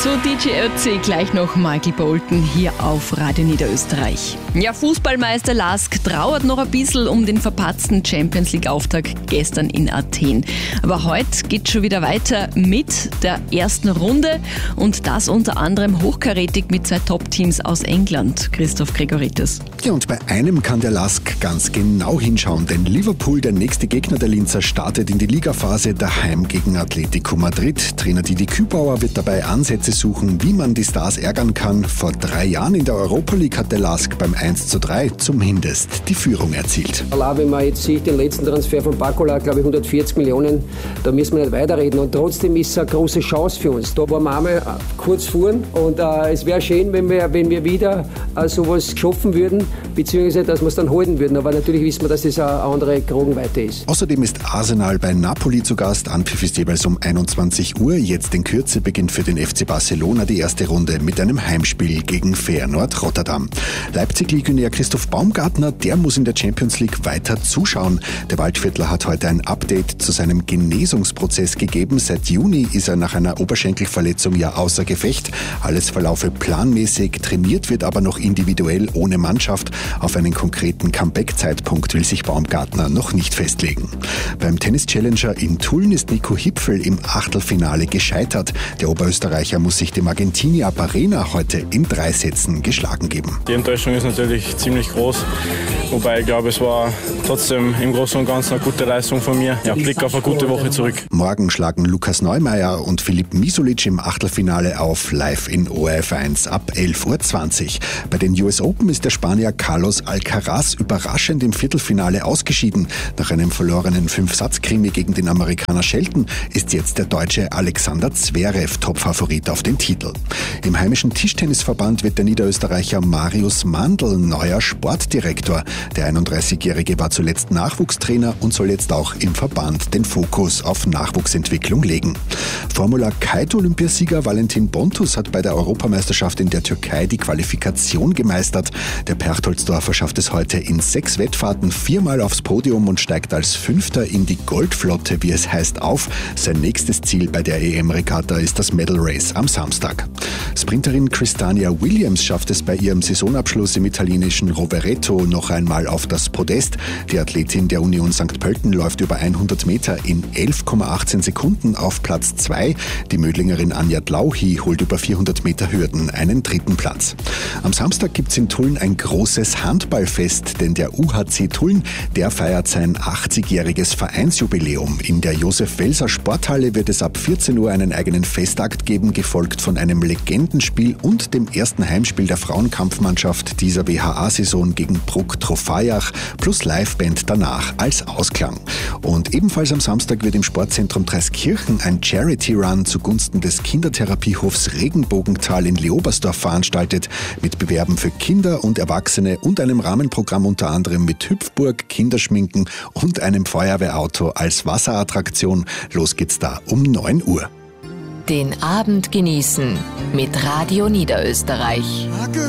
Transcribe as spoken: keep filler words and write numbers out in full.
Zu D J Ötzi gleich noch Michael Bolton hier auf Radio Niederösterreich. Ja, Fußballmeister Lask trauert noch ein bisschen um den verpatzten Champions-League-Auftakt gestern in Athen. Aber heute geht schon wieder weiter mit der ersten Runde und das unter anderem hochkarätig mit zwei Top-Teams aus England. Christoph Gregoritis. Ja, und bei einem kann der Lask ganz genau hinschauen, denn Liverpool, der nächste Gegner der Linzer, startet in die Ligaphase daheim gegen Atletico Madrid. Trainer Didi Kübauer wird dabei Ansätze suchen, wie man die Stars ärgern kann. Vor drei Jahren in der Europa League hat der Lask beim eins zu drei zumindest die Führung erzielt. Allein wenn man jetzt sieht, den letzten Transfer von Bacola, glaube ich hundertvierzig Millionen, da müssen wir nicht weiterreden. Und trotzdem ist es eine große Chance für uns. Da waren wir einmal kurz vorn und äh, es wäre schön, wenn wir, wenn wir wieder äh, sowas geschaffen würden, beziehungsweise dass wir es dann halten würden. Aber natürlich wissen wir, dass das eine andere Kragenweite ist. Außerdem ist Arsenal bei Napoli zu Gast. Anpfiff ist jeweils um einundzwanzig Uhr. Jetzt in Kürze beginnt für den F C Barcelona die erste Runde mit einem Heimspiel gegen Feyenoord Rotterdam. Leipzig-Legionär Christoph Baumgartner, der muss in der Champions League weiter zuschauen. Der Waldviertler hat heute ein Update zu seinem Genesungsprozess gegeben. Seit Juni ist er nach einer Oberschenkelverletzung ja außer Gefecht. Alles verlaufe planmäßig, trainiert wird aber noch individuell ohne Mannschaft. Auf einen konkreten Comeback-Zeitpunkt will sich Baumgartner noch nicht festlegen. Beim Tennis-Challenger in Tulln ist Nico Hipfl im Achtelfinale gescheitert. Der Oberösterreicher muss sich dem Argentinier Barrena heute in drei Sätzen geschlagen geben. Die Enttäuschung ist natürlich ziemlich groß, wobei ich glaube, es war trotzdem im Großen und Ganzen eine gute Leistung von mir. Ja, Blick auf eine gute Woche zurück. Morgen schlagen Lukas Neumeier und Filip Misulic im Achtelfinale auf, live in O R F eins ab elf Uhr zwanzig. Bei den U S Open ist der Spanier Carlos Alcaraz überraschend im Viertelfinale ausgeschieden. Nach einem verlorenen Fünf-Satz-Krimi gegen den Amerikaner Shelton ist jetzt der Deutsche Alexander Zverev Topfavorit auf den Titel. Im heimischen Tischtennisverband wird der Niederösterreicher Marius Mandl neuer Sportdirektor. Der einunddreißigjährige war zuletzt Nachwuchstrainer und soll jetzt auch im Verband den Fokus auf Nachwuchsentwicklung legen. Formula-Kite-Olympiasieger Valentin Bontus hat bei der Europameisterschaft in der Türkei die Qualifikation gemeistert. Der Perchtoldsdorfer schafft es heute in sechs Wettfahrten viermal aufs Podium und steigt als Fünfter in die Goldflotte, wie es heißt, auf. Sein nächstes Ziel bei der E M-Regatta ist das Medal Race am Samstag. Sprinterin Christania Williams schafft es bei ihrem Saisonabschluss im italienischen Rovereto noch einmal auf das Podest. Die Athletin der Union Sankt Pölten läuft über hundert Meter in elf Komma achtzehn Sekunden auf Platz zwei. Die Mödlingerin Anja Dlauchi holt über vierhundert Meter Hürden einen dritten Platz. Am Samstag gibt es in Tulln ein großes Handballfest, denn der U H C Tulln, der feiert sein achtzigjähriges Vereinsjubiläum. In der Josef-Welser Sporthalle wird es ab vierzehn Uhr einen eigenen Festakt geben, gefolgt von einem Legendenspiel und dem ersten Heimspiel der Frauenkampfmannschaft dieser W H A-Saison gegen Bruck Trofajach plus Liveband danach als Ausklang. Und ebenfalls am Samstag wird im Sportzentrum Dreiskirchen ein Charity-Run zugunsten des Kindertherapiehofs Regenbogental in Leobersdorf veranstaltet, mit Bewerben für Kinder und Erwachsene und einem Rahmenprogramm unter anderem mit Hüpfburg, Kinderschminken und einem Feuerwehrauto als Wasserattraktion. Los geht's da um neun Uhr. Den Abend genießen mit Radio Niederösterreich.